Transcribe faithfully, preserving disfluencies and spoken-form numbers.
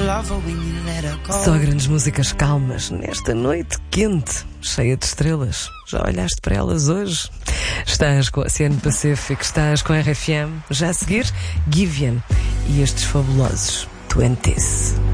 love her when you let her go. Só grandes músicas calmas nesta noite quente, cheia de estrelas. Já olhaste para elas hoje? Estás com a Oceano Pacífico, estás com a R F M. Já a seguir, Givian e estes fabulosos Twenties.